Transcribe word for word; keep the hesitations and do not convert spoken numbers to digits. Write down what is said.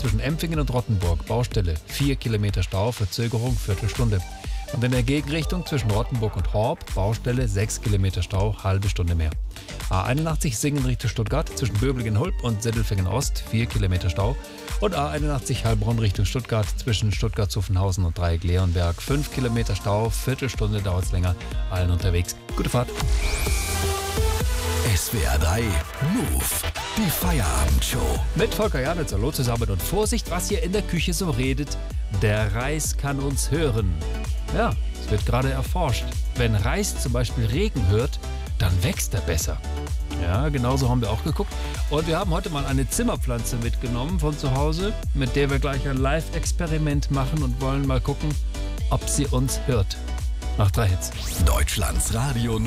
zwischen Empfingen und Rottenburg, Baustelle, vier Kilometer Stau, Verzögerung, Viertelstunde. Und in der Gegenrichtung zwischen Rottenburg und Horb, Baustelle, sechs Kilometer Stau, halbe Stunde mehr. A einundachtzig Singen Richtung Stuttgart, zwischen Böblingen-Hulp und Sittelfingen-Ost, vier Kilometer Stau. Und A einundachtzig Heilbronn Richtung Stuttgart, zwischen Stuttgart-Zuffenhausen und Dreieck-Leonberg, fünf Kilometer Stau, Viertelstunde dauert es länger, allen unterwegs. Gute Fahrt. S W R drei Move, die Feierabendshow. Mit Volker Janitz, hallo zusammen und Vorsicht, was ihr in der Küche so redet. Der Reis kann uns hören. Ja, es wird gerade erforscht. Wenn Reis zum Beispiel Regen hört, dann wächst er besser. Ja, genauso haben wir auch geguckt. Und wir haben heute mal eine Zimmerpflanze mitgenommen von zu Hause, mit der wir gleich ein Live-Experiment machen und wollen mal gucken, ob sie uns hört. Nach drei Hits. Deutschlands Radio